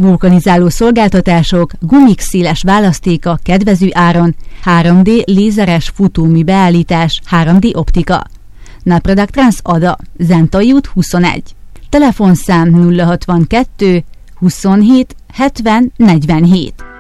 vulkanizáló szolgáltatások, gumik széles választéka kedvező áron, 3D lézeres futómű beállítás, 3D optika. Napradak Trans Ada, Zentai út 21. Telefonszám 062 27 70 47.